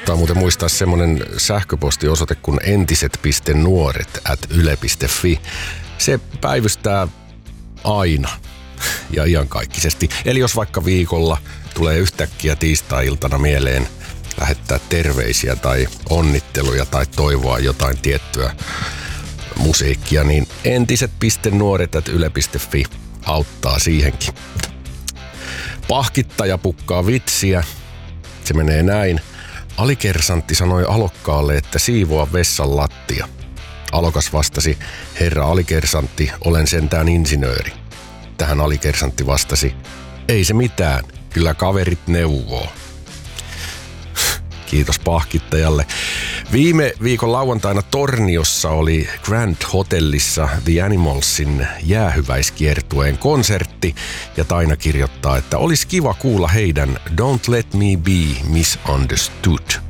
Kannattaa muuten muistaa semmonen sähköpostiosoite kuin entiset.nuoret@yle.fi. Se päivystää aina ja iankaikkisesti. Eli jos vaikka viikolla tulee yhtäkkiä tiistai-iltana mieleen lähettää terveisiä tai onnitteluja tai toivoa jotain tiettyä musiikkia, niin entiset.nuoret@yle.fi auttaa siihenkin. Pahkittaja pukkaa vitsiä. Se menee näin. Alikersantti sanoi alokkaalle, että siivoa vessan lattia. Alokas vastasi, herra alikersantti, olen sentään insinööri. Tähän alikersantti vastasi, ei se mitään, kyllä kaverit neuvoo. Kiitos pahkittajalle. Viime viikon lauantaina Torniossa oli Grand Hotellissa The Animalsin jäähyväiskiertueen konsertti ja Taina kirjoittaa, että olisi kiva kuulla heidän Don't Let Me Be Misunderstood